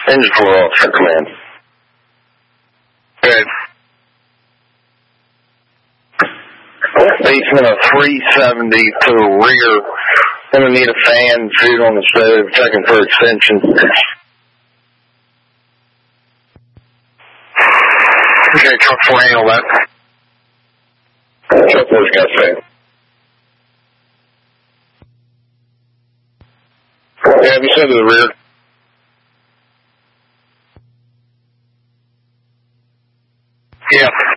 Engine 4 off, command. Good. Basement of 370 to the rear. Gonna need a fan, food on the stove, checking for extension. Okay, truck 4 handle that. Truck 4's got fan. Yeah, have you said to the rear? Yeah.